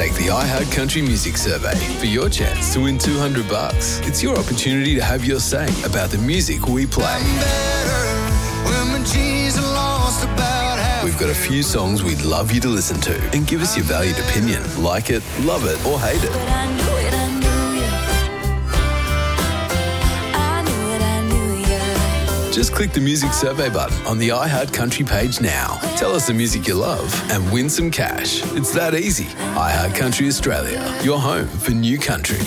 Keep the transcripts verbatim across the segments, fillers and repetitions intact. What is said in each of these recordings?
Take the iHeart Country Music Survey for your chance to win two hundred bucks. It's your opportunity to have your say about the music we play. We've got a few songs we'd love you to listen to and give us your valued opinion. Like it, love it or hate it. But I knew it, I knew you. I knew it, I knew you. Just click the music survey button on the iHeart Country page now. Tell us the music you love and win some cash. It's that easy. iHeart Country Australia, your home for new country.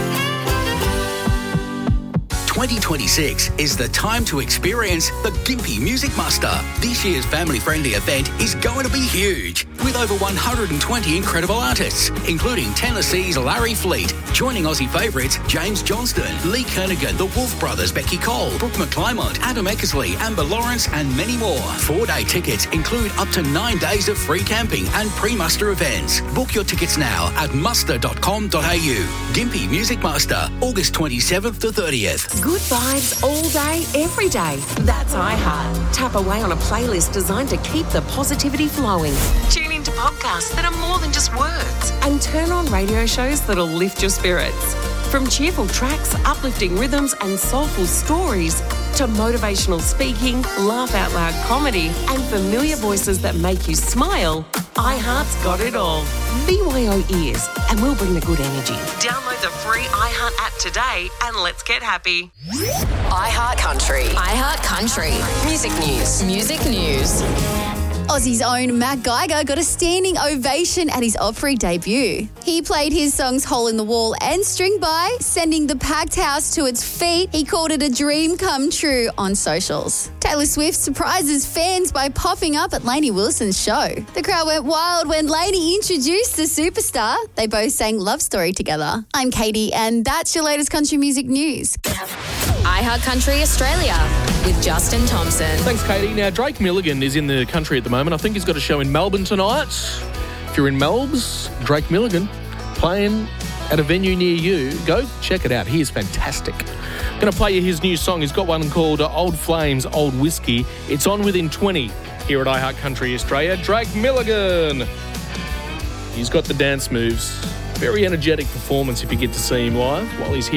twenty twenty-six is the time to experience the Gympie Music Muster. This year's family-friendly event is going to be huge, with over one hundred twenty incredible artists, including Tennessee's Larry Fleet, joining Aussie favourites James Johnston, Lee Kernaghan, the Wolf Brothers, Becky Cole, Brooke McClymont, Adam Eckersley, Amber Lawrence and many more. Four-day tickets include up to nine days of free camping and pre-muster events. Book your tickets now at muster dot com dot a u. Gympie Music Muster, August twenty-seventh to thirtieth. Good vibes all day, every day. That's iHeart. Tap away on a playlist designed to keep the positivity flowing. Tune into podcasts that are more than just words. And turn on radio shows that'll lift your spirits. From cheerful tracks, uplifting rhythms and soulful stories to motivational speaking, laugh out loud comedy and familiar voices that make you smile, iHeart's got it all. B Y O ears and we'll bring the good energy. Download the free iHeart app today and let's get happy. iHeart Country. iHeart Country. Music news. Music news. Aussie's own Matt Geiger got a standing ovation at his Opry debut. He played his songs Hole in the Wall and String By, sending the packed house to its feet. He called it a dream come true on socials. Taylor Swift surprises fans by popping up at Lainey Wilson's show. The crowd went wild when Lainey introduced the superstar. They both sang Love Story together. I'm Katie, and that's your latest country music news. iHeart Country Australia with Justin Thompson. Thanks, Katie. Now, Drake Milligan is in the country at the moment. I think he's got a show in Melbourne tonight. If you're in Melbs, Drake Milligan playing at a venue near you, go check it out. He is fantastic. Going to play you his new song. He's got one called uh, Old Flames, Old Whiskey. It's on within twenty here at iHeart Country Australia. Drake Milligan. He's got the dance moves. Very energetic performance if you get to see him live while he's here.